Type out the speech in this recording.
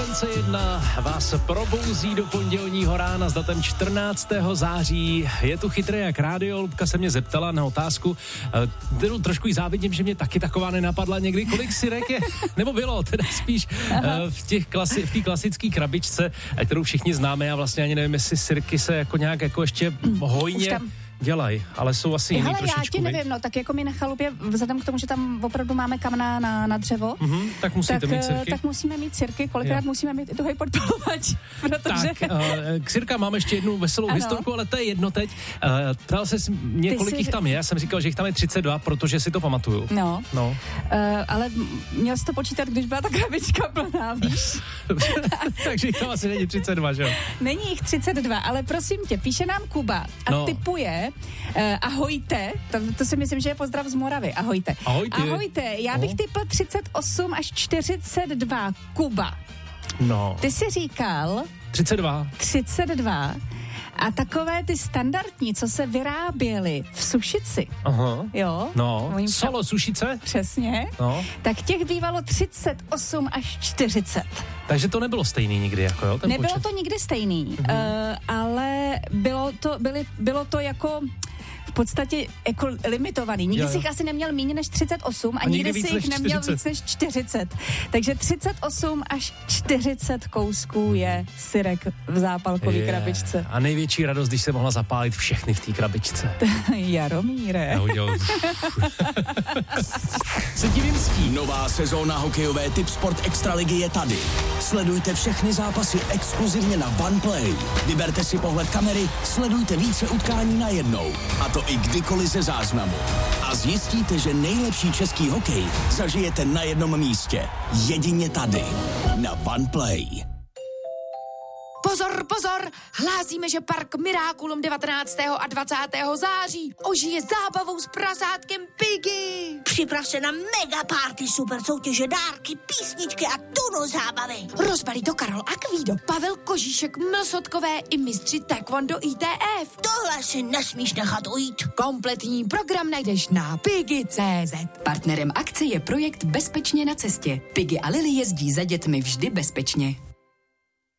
Šance 1 vás probouzí do pondělního rána s datem 14. září. Je tu chytré jak rádio. Lubka se mě zeptala na otázku. Trošku jí závidím, že mě taky taková nenapadla někdy. Kolik syrek je? Nebo bylo teda spíš v té klasické krabičce, kterou všichni známe. A vlastně ani nevím, jestli syrky se jako nějak jako ještě hojně dělají, ale jsou asi jiný trošičku. Já ti nevím, no, tak jako my na chalupě, vzhledem k tomu, že tam opravdu máme kamna na dřevo, tak musíte mít sirky. Tak musíme mít sirky, kolikrát musíme mít i tuhej podpalovač, protože... Tak, k sirkám máme ještě jednu veselou historku, ale to je jedno teď. Ptal se mě, kolik jich tam je, já jsem říkal, že jich tam je 32, protože si to pamatuju. No. Ale měl jsi to počítat, když byla ta krabička plná, víš? Takže jich tam asi není 32, že jo? Není jich 32, ale prosím tě, píše nám Kuba a tipuje, ahojte, to si myslím, že je pozdrav z Moravy, ahojte. Ahojte, já bych tipl 38 až 42, Kuba. No. Ty jsi říkal... 32. A takové ty standardní, co se vyráběly v Sušici. Aha. Jo. No. Solo Sušice? Přesně. No. Tak těch bývalo 38 až 40. Takže to nebylo stejný nikdy, jako jo? Nebylo to nikdy stejný, ale bylo to jako... v podstatě jako limitovaný. Nikdy si jich asi neměl méně než 38 a nikdy si jich neměl víc než 40. Takže 38 až 40 kousků je syrek v zápalkové krabičce. A největší radost, když se mohla zapálit všechny v té krabičce. Jaromíre. Nová sezóna hokejové Tipsport Extraligy je tady. Sledujte všechny zápasy exkluzivně na OnePlay. Vyberte si pohled kamery, sledujte více utkání najednou. A to i kdykoliv ze záznamu. A zjistíte, že nejlepší český hokej zažijete na jednom místě. Jedině tady. Na OnePlay. Pozor, hlásíme, že park Miraculum 19. a 20. září ožije zábavou s prasátkem Piggy. Připrav se na mega party, super soutěže, dárky, písničky a tunu zábavy. Rozbalí to Karol Akvído, Pavel Kožíšek, Mlsotkové i mistři Taekwondo ITF. Tohle si nesmíš nechat ujít. Kompletní program najdeš na Piggy.cz. Partnerem akce je projekt Bezpečně na cestě. Piggy a Lily jezdí za dětmi vždy bezpečně.